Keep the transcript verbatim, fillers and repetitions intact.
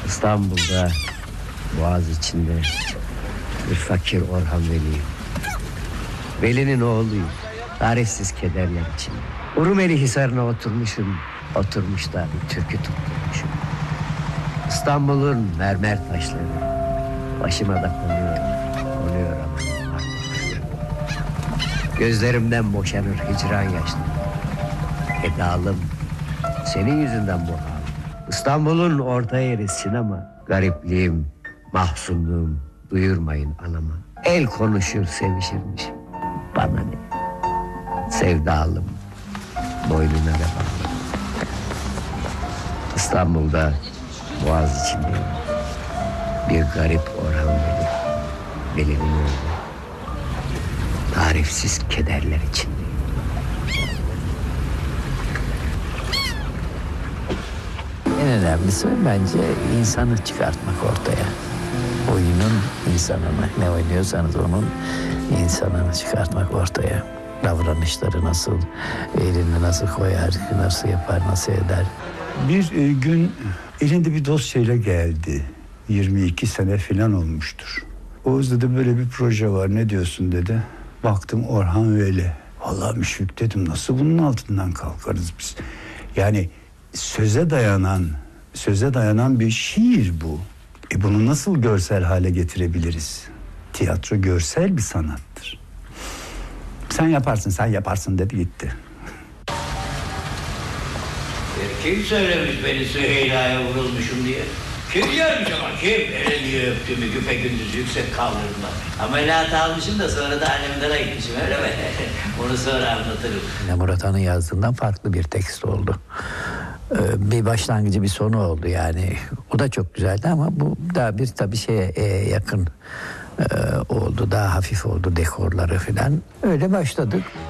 İstanbul'da, Boğaziçi'nde bir fakir Orhan Veli. Veli'nin oğluyum. Tarifsiz kederler içinde. Urumeli Hisarı'na oturmuşum. Oturmuş da bir türkü tutturmuşum. İstanbul'un mermer taşları başıma da konuyor. Konuyor ama artık. Gözlerimden boşanır hicran yaşları. Edalım senin yüzünden bu hal. İstanbul'un orta yeri sinema. Garipliğim, mahzunluğum duyurmayın anama. El konuşur sevişirmiş. Bana ne? Sevdalım boynuna da bağlı. İstanbul'da Boğaziçi'ndeyim. Bir garip Orhan Veli. Veli'nin oğlu. Tarifsiz kederler içindeyim. En önemlisi bence insanı çıkartmak ortaya. Oyunun insanını, ne oynuyorsanız onun insanını çıkartmak ortaya. Davranışları nasıl, elini nasıl koyar, nasıl yapar, nasıl eder. Bir e, gün elinde bir dosyayla geldi. yirmi iki sene falan olmuştur. Oğuz dedi böyle bir proje var, ne diyorsun dedi. Baktım Orhan Veli. Vallahi müşfik dedim, nasıl bunun altından kalkarız biz? Yani söze dayanan, söze dayanan bir şiir bu. E bunu nasıl görsel hale getirebiliriz? Tiyatro görsel bir sanattır. Sen yaparsın, sen yaparsın dedi gitti. Kim söylemiş beni Süheyla'ya vurulmuşum diye? Kim görmüş ama kim? Beni diye öptüğümü güpegündüz yüksek kaldırdılar. Ameliyat almışım da sonra da annemlere gitmişim, öyle mi? Onu sonra anlatırım. Murat Han'ın yazdığından farklı bir tekst oldu. Ee, bir başlangıcı bir sonu oldu yani. O da çok güzeldi ama bu daha bir tabii şeye e, yakın e, oldu. Daha hafif oldu dekorları falan. Öyle başladık.